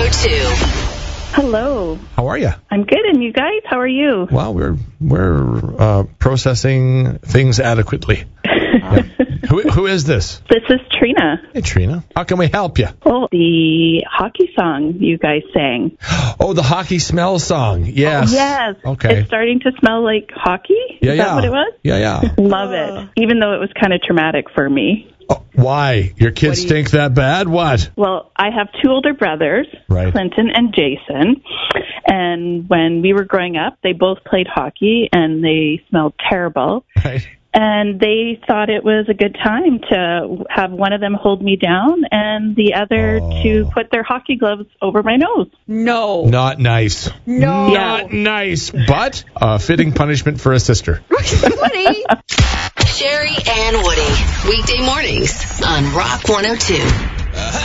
102. Hello. How are you? I'm good, and you guys? How are you? Well, we're processing things adequately. Who is this? This is Trina. Hey, Trina. How can we help you? Oh, the hockey song you guys sang. Oh, the hockey smell song. Yes. Yes. Okay. It's starting to smell like hockey? Yeah, Is that what it was? Yeah. Love it. Even though it was kind of traumatic for me. Oh, why? Your kids stink that bad? What? Well, I have two older brothers, Right. Clinton and Jason. And when we were growing up, they both played hockey, and they smelled terrible. Right. And they thought it was a good time to have one of them hold me down and the other to put their hockey gloves over my nose. No. Not nice. No. Not nice. But a fitting punishment for a sister. Woody. Sherry and Woody. Weekday mornings on Rock 102.